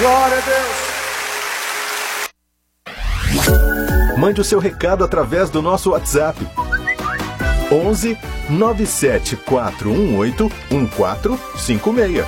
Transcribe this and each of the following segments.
Glória a Deus. Mande o seu recado através do nosso WhatsApp. 11 97418 1456.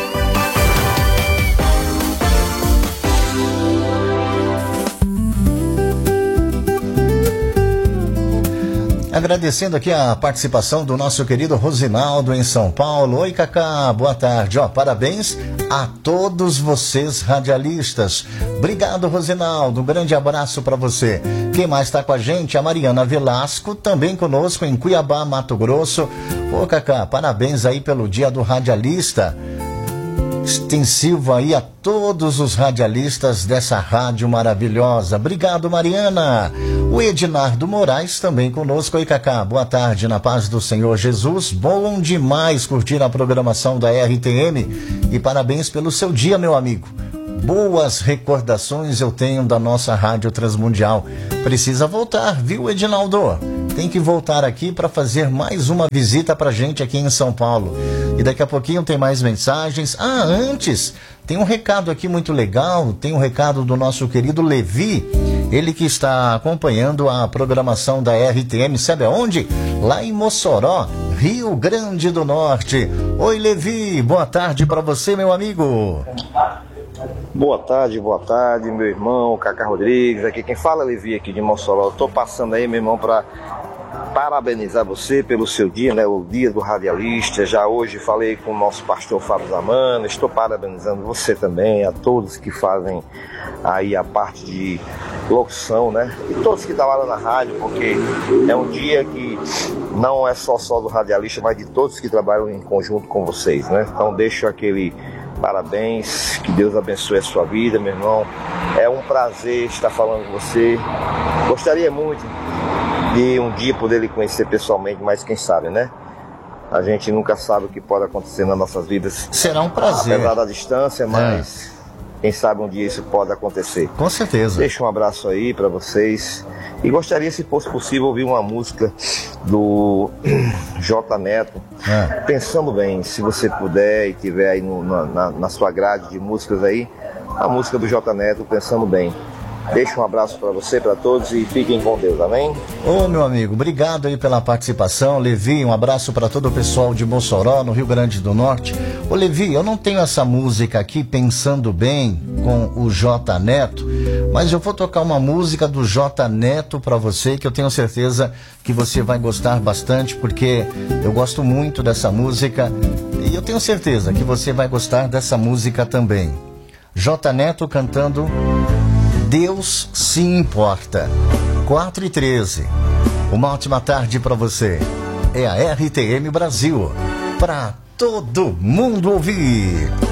Agradecendo aqui a participação do nosso querido Rosinaldo em São Paulo. Oi, Cacá, boa tarde. Parabéns a todos vocês radialistas. Obrigado, Rosinaldo. Um grande abraço para você. Quem mais está com a gente? A Mariana Velasco, também conosco em Cuiabá, Mato Grosso. Ô, Cacá, parabéns aí pelo Dia do Radialista. Extensivo aí a todos os radialistas dessa rádio maravilhosa. Obrigado, Mariana. O Ednardo Moraes também conosco. Oi, Cacá, boa tarde, na paz do Senhor Jesus. Bom demais curtir a programação da RTM e parabéns pelo seu dia, meu amigo. Boas recordações eu tenho da nossa Rádio Transmundial. Precisa voltar, viu, Edinaldo? Tem que voltar aqui para fazer mais uma visita pra gente aqui em São Paulo. E daqui a pouquinho tem mais mensagens. Antes, tem um recado aqui muito legal. Tem um recado do nosso querido Levi. Ele que está acompanhando a programação da RTM, sabe aonde? Lá em Mossoró, Rio Grande do Norte. Oi, Levi, boa tarde para você, meu amigo. Boa tarde, meu irmão, Cacá Rodrigues. Aqui quem fala é Levi aqui de Mossoró. Estou passando aí, meu irmão, para parabenizar você pelo seu dia, né? O dia do radialista. Já hoje falei com o nosso pastor Fábio Zamano. Estou parabenizando você também, a todos que fazem aí a parte de locução, né? E todos que trabalham na rádio, porque é um dia que não é só do radialista, mas de todos que trabalham em conjunto com vocês, né? Então deixo aquele parabéns, que Deus abençoe a sua vida, meu irmão. É um prazer estar falando com você. Gostaria muito de um dia poder lhe conhecer pessoalmente, mas quem sabe, né? A gente nunca sabe o que pode acontecer nas nossas vidas. Será um prazer. Apesar da distância, mas quem sabe um dia isso pode acontecer. Com certeza. Deixa um abraço aí para vocês. E gostaria, se fosse possível, ouvir uma música do J Neto. Pensando bem, se você puder e tiver aí na sua grade de músicas aí, a música do J Neto, Pensando Bem. Deixa um abraço para você, para todos e fiquem com Deus, amém? Ô, meu amigo, obrigado aí pela participação. Levi, um abraço para todo o pessoal de Mossoró, no Rio Grande do Norte. Ô, Levi, eu não tenho essa música aqui, Pensando Bem, com o J Neto, mas eu vou tocar uma música do J Neto para você, que eu tenho certeza que você vai gostar bastante, porque eu gosto muito dessa música e eu tenho certeza que você vai gostar dessa música também. J Neto cantando Deus se importa. 4h13. Uma ótima tarde para você. É a RTM Brasil. Para todo mundo ouvir.